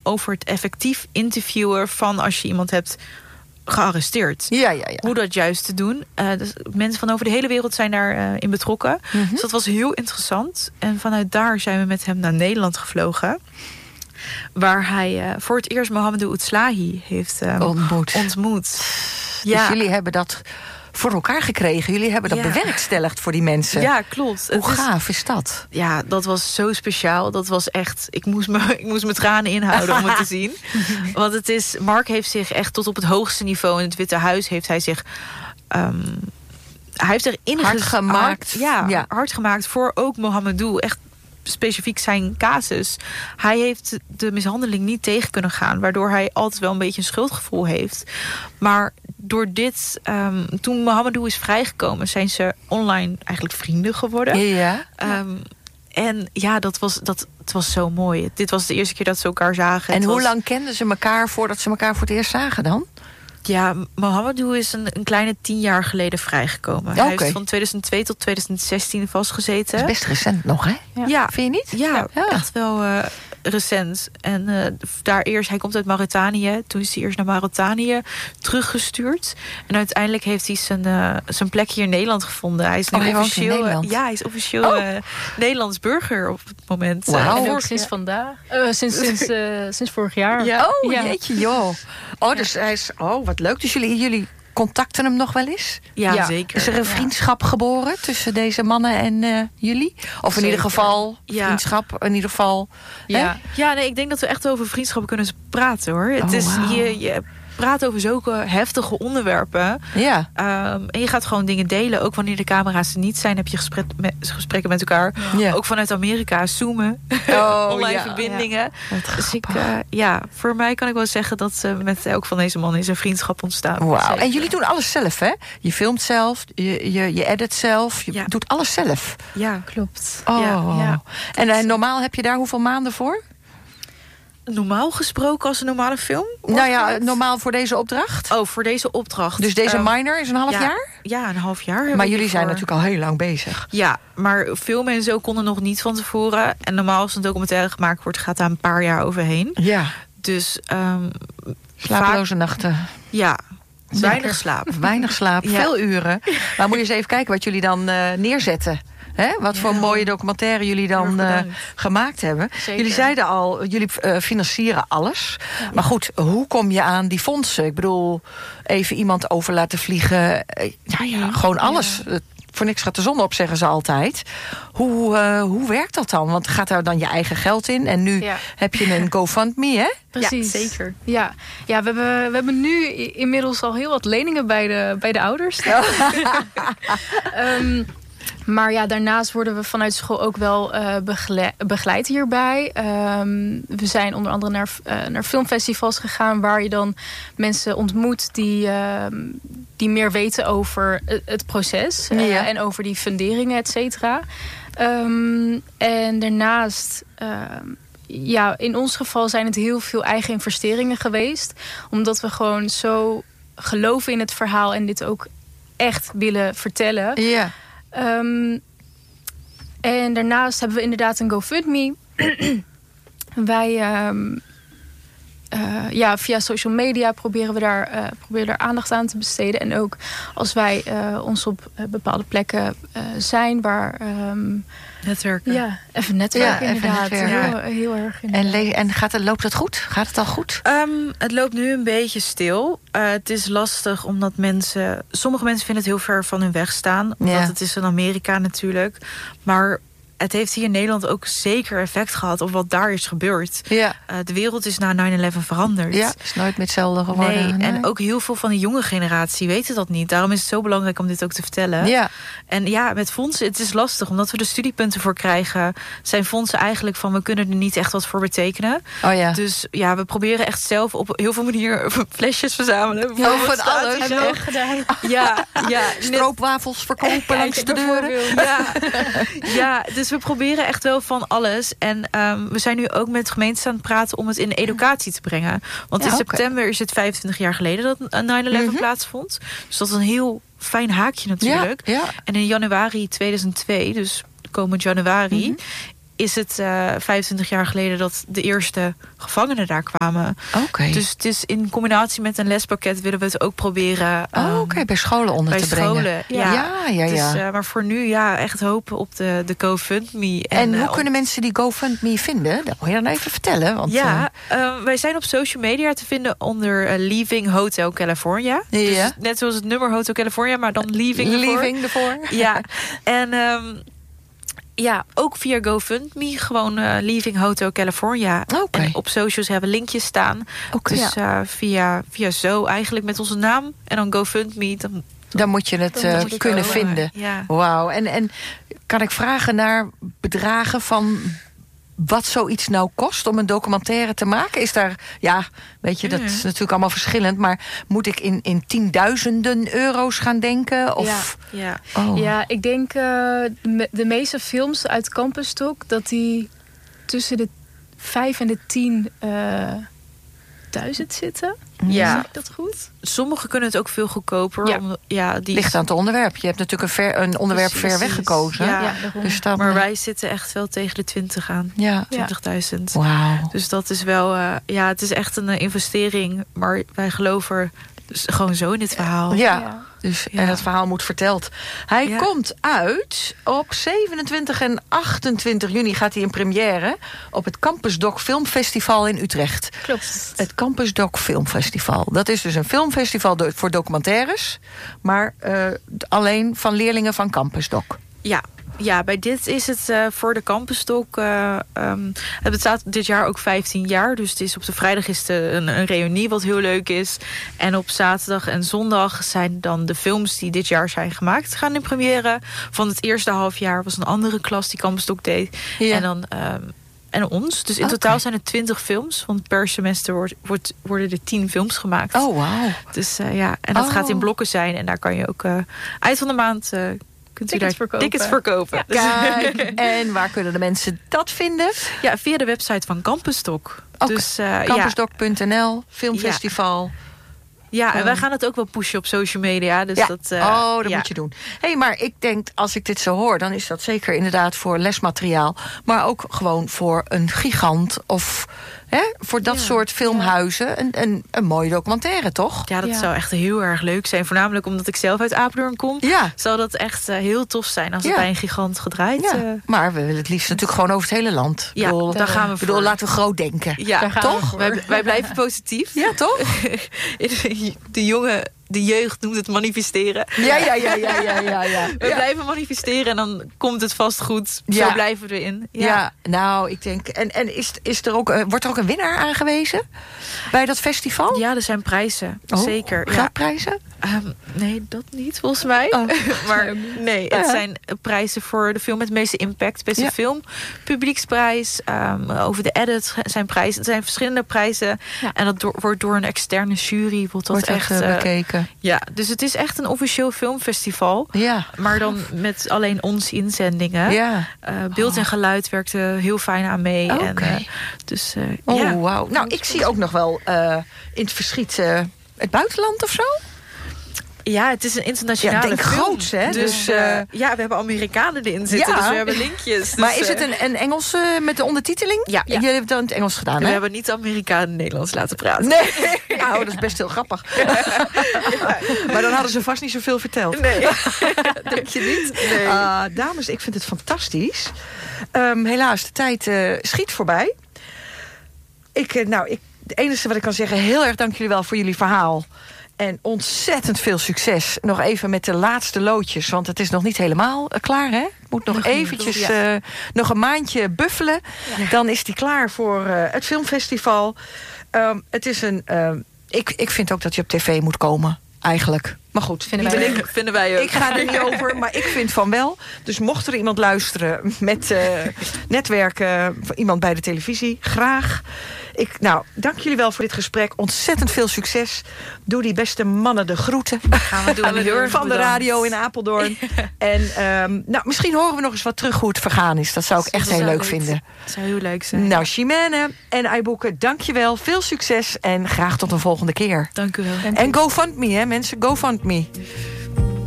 over het effectief interviewen van als je iemand hebt gearresteerd. Ja. Hoe dat juist te doen. Dus mensen van over de hele wereld zijn daarin in betrokken. Dus dat was heel interessant. En vanuit daar zijn we met hem naar Nederland gevlogen. Waar hij voor het eerst Mohamedou Oetslahi heeft ontmoet. Dus jullie hebben dat voor elkaar gekregen. Jullie hebben dat bewerkstelligd voor die mensen. Ja, klopt. Hoe gaaf is dat? Ja, dat was zo speciaal. Dat was echt... Ik moest mijn tranen inhouden om het te zien. Want het is... Mark heeft zich echt tot op het hoogste niveau in het Witte Huis heeft hij zich... hij heeft erin hard gemaakt. Hard gemaakt voor ook Mohamedou. Echt specifiek zijn casus. Hij heeft de mishandeling niet tegen kunnen gaan, waardoor hij altijd wel een beetje een schuldgevoel heeft. Maar door dit, toen Mohamedou is vrijgekomen, zijn ze online eigenlijk vrienden geworden. Ja. En ja, het was zo mooi. Dit was de eerste keer dat ze elkaar zagen. En hoe lang kenden ze elkaar voordat ze elkaar voor het eerst zagen dan? Ja, Mohamedou is een kleine 10 jaar geleden vrijgekomen. Hij heeft van 2002 tot 2016 vastgezeten. Dat is best recent nog, hè? Ja. Vind je niet? Ja. Echt wel recent. En hij komt uit Mauritanië. Toen is hij eerst naar Mauritanië teruggestuurd. En uiteindelijk heeft hij zijn plek hier in Nederland gevonden. Hij is nu officieel, hij is officieel Nederlands burger op het moment. Wow. En ook sinds vandaag. Sinds vorig jaar. Ja. Jeetje, joh. Dus hij is... wat leuk. Dus jullie contacten hem nog wel eens? Ja, zeker. Is er een vriendschap geboren tussen deze mannen en jullie? Of in ieder geval vriendschap, in ieder geval... Ja, nee, ik denk dat we echt over vriendschap kunnen praten, hoor. Het is je praat over zulke heftige onderwerpen. Ja. En je gaat gewoon dingen delen. Ook wanneer de camera's er niet zijn, heb je gesprekken met elkaar. Ja. Ook vanuit Amerika, zoomen. Online verbindingen. Ja. Dus voor mij kan ik wel zeggen dat met elk van deze mannen is een vriendschap ontstaan. Wauw. En jullie doen alles zelf, hè? Je filmt zelf, je edit zelf. Je doet alles zelf. Ja, klopt. En normaal heb je daar hoeveel maanden voor? Normaal gesproken als een normale film? Normaal voor deze opdracht? Oh, voor deze opdracht. Dus deze minor is een half jaar? Ja, een half jaar. Maar jullie zijn natuurlijk al heel lang bezig. Ja, maar filmen en zo konden nog niet van tevoren. En normaal als een documentaire gemaakt wordt, gaat daar een paar jaar overheen. Ja. Dus slapeloze nachten. Ja. Weinig slaap. Weinig slaap, veel uren. Maar moet je eens even kijken wat jullie dan neerzetten. Wat voor mooie documentaire jullie dan gemaakt hebben. Zeker. Jullie zeiden al, jullie financieren alles. Ja. Maar goed, hoe kom je aan die fondsen? Ik bedoel, even iemand over laten vliegen. Gewoon alles. Voor niks gaat de zon op, zeggen ze altijd. Hoe werkt dat dan? Want gaat daar dan je eigen geld in? En nu heb je een GoFundMe, hè? Precies. Ja, zeker. Ja, we hebben nu inmiddels al heel wat leningen bij de ouders. Ja. Maar daarnaast worden we vanuit school ook wel begeleid hierbij. We zijn onder andere naar filmfestivals gegaan, waar je dan mensen ontmoet die meer weten over het proces. En over die funderingen, et cetera. En daarnaast... in ons geval zijn het heel veel eigen investeringen geweest. Omdat we gewoon zo geloven in het verhaal en dit ook echt willen vertellen. Ja. En daarnaast hebben we inderdaad een GoFundMe. Wij via social media proberen we daar aandacht aan te besteden. En ook als wij ons op bepaalde plekken zijn waar... netwerken. Ja, even netwerken inderdaad. Heel erg. Inderdaad. En loopt het goed? Gaat het al goed? Het loopt nu een beetje stil. Het is lastig omdat sommige mensen vinden het heel ver van hun weg staan. Omdat het is in Amerika natuurlijk. Maar het heeft hier in Nederland ook zeker effect gehad op wat daar is gebeurd. Ja. De wereld is na 9/11 veranderd. Ja, is nooit meer hetzelfde geworden. Nee. En ook heel veel van de jonge generatie weten dat niet. Daarom is het zo belangrijk om dit ook te vertellen. Ja. En met fondsen, het is lastig. Omdat we er studiepunten voor krijgen, zijn fondsen eigenlijk van, we kunnen er niet echt wat voor betekenen. Oh ja. Dus we proberen echt zelf op heel veel manieren flesjes verzamelen. Van alles. Hebben we ook gedaan. Stroopwafels verkopen langs de deuren. Dus we proberen echt wel van alles. En we zijn nu ook met gemeentes aan het praten om het in educatie te brengen. Want in september is het 25 jaar geleden dat 9/11 plaatsvond. Dus dat is een heel fijn haakje natuurlijk. Ja. En in januari 2002, dus komend januari... is het 25 jaar geleden dat de eerste gevangenen daar kwamen. Okay. Dus het is in combinatie met een lespakket willen we het ook proberen. Bij scholen onder te brengen. Ja. Dus, maar voor nu echt hopen op de GoFundMe. En hoe kunnen mensen die GoFundMe vinden? Dat moet je dan even vertellen. Want, wij zijn op social media te vinden onder Leaving Hotel California. Ja. Dus net zoals het nummer Hotel California, maar dan Leaving ervoor. Ja. En ook via GoFundMe, gewoon Leaving Hotel California. Okay. En op socials hebben we linkjes staan. Dus via zo eigenlijk met onze naam en dan GoFundMe. Dan moet je het kunnen vinden. Ja. Wauw. En kan ik vragen naar bedragen van wat zoiets nou kost om een documentaire te maken? Is daar, weet je, dat is natuurlijk allemaal verschillend, maar moet ik in tienduizenden euro's gaan denken? Of? Ja, ik denk de meeste films uit Campus Doc, dat die tussen de 5 en de 10.000 zitten. Ja. Zeg ik dat goed? Sommigen kunnen het ook veel goedkoper. Ligt aan het onderwerp. Je hebt natuurlijk een onderwerp ver weg gekozen. Ja. Dus maar wij zitten echt wel tegen de 20 aan. 20.000. Wauw. Dus dat is wel... het is echt een investering. Maar wij geloven dus gewoon zo in dit verhaal. Ja. En het verhaal moet verteld. Hij komt uit op 27 en 28 juni gaat hij in première op het Campus Doc Filmfestival in Utrecht. Klopt. Het Campus Doc Filmfestival. Dat is dus een filmfestival voor documentaires, maar alleen van leerlingen van Campus Doc. Ja, bij dit is het voor de Campus Doc. Het bestaat dit jaar ook 15 jaar. Dus het is op de vrijdag is een reunie wat heel leuk is. En op zaterdag en zondag zijn dan de films die dit jaar zijn gemaakt gaan in première. Van het eerste halfjaar was een andere klas die Campus Doc deed. Ja. En dan... En ons. Dus in totaal zijn het 20 films. Want per semester worden er 10 films gemaakt. Oh, wauw. Dus en dat gaat in blokken zijn. En daar kan je ook eind van de maand... kunt u daar tickets verkopen. Ja. Kijk, en waar kunnen de mensen dat vinden? Ja, via de website van Campus Doc. Dus, campusdoc.nl, filmfestival. Ja, en wij gaan het ook wel pushen op social media. Dus dat moet je doen. Maar ik denk, als ik dit zo hoor, dan is dat zeker inderdaad voor lesmateriaal. Maar ook gewoon voor een gigant of voor dat soort filmhuizen. Een mooie documentaire, toch? Ja, dat zou echt heel erg leuk zijn. Voornamelijk omdat ik zelf uit Apeldoorn kom. Ja. Zou dat echt heel tof zijn als het bij een gigant gedraaid. Ja. Maar we willen het liefst natuurlijk gewoon over het hele land. Ja, daar gaan we voor. Laten we groot denken. Ja, toch? Wij blijven positief. Ja, toch? De jeugd noemt het manifesteren. Ja. We blijven manifesteren en dan komt het vast goed. Zo blijven we erin. Ja, nou, ik denk... En is er ook, wordt er ook een winnaar aangewezen bij dat festival? Ja, er zijn prijzen. Zeker. Geldprijzen? Nee, dat niet, volgens mij. Maar nee, het zijn prijzen voor de film met de meeste impact. Beste film, publieksprijs. Over de edit zijn prijzen. Er zijn verschillende prijzen. Ja. En dat wordt door een externe jury wordt echt bekeken. Ja, dus het is echt een officieel filmfestival. Ja. Maar dan met alleen onze inzendingen. Ja. Beeld en geluid werkte heel fijn aan mee. Okay. Wauw. Nou, ik zie ook nog wel in het verschiet het buitenland of zo. Ja, het is een internationale film. Groots, hè? Dus we hebben Amerikanen erin zitten, dus we hebben linkjes. Dus, maar is het een Engels met de ondertiteling? Ja. Jullie hebben het dan in het Engels gedaan, hè? We hebben niet Amerikanen Nederlands laten praten. Nee. Nou, dat is best heel grappig. Maar dan hadden ze vast niet zoveel verteld. Nee. Denk je niet? Nee. Dames, ik vind het fantastisch. Helaas, de tijd schiet voorbij. Het enige wat ik kan zeggen, heel erg dank jullie wel voor jullie verhaal. En ontzettend veel succes. Nog even met de laatste loodjes. Want het is nog niet helemaal klaar, hè? Het moet nog eventjes nog een maandje buffelen. Ja. Dan is die klaar voor het filmfestival. Het is ik vind ook dat je op tv moet komen, eigenlijk. Maar goed, vinden wij ook. Ik ga er niet over, maar ik vind van wel. Dus mocht er iemand luisteren met netwerken, iemand bij de televisie, graag. Dank jullie wel voor dit gesprek. Ontzettend veel succes. Doe die beste mannen de groeten. Gaan we doen. Van de radio in Apeldoorn. En misschien horen we nog eens wat terug hoe het vergaan is. Dat zou ik echt heel leuk vinden. Dat zou heel leuk zijn. Nou, Chimène en Aiboeke, dank je wel. Veel succes en graag tot een volgende keer. Dank u wel. En GoFundMe, hè mensen. GoFundMe.